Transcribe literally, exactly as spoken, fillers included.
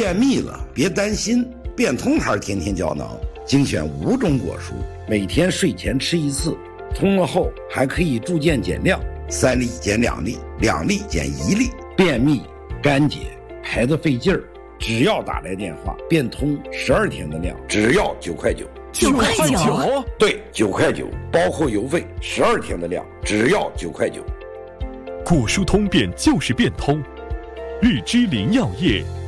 便秘了别担心，变通牌天天胶囊精选五种果蔬，每天睡前吃一次，通了后还可以逐渐减量，三粒减两粒，两粒减一粒。便秘、干结、排得费劲儿，只要打来电话，变通十二天的量，只要九块九。 九块九？ 对，九块九，包括邮费，十二天的量，只要九块九。 果蔬通便就是变通，日之灵药业。